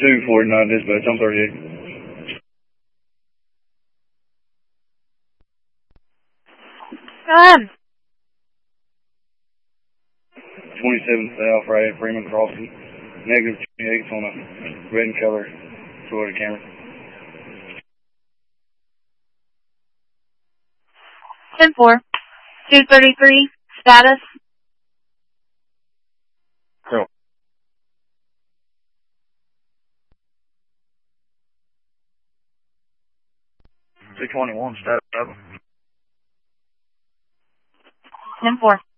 249 dispatch, I'm 38. Go ahead. 27 South, right at Freeman Crossing. Negative 28 on a red and color Toyota Camry. 10-4. 233. Status. Cool. 221 status. 10-4.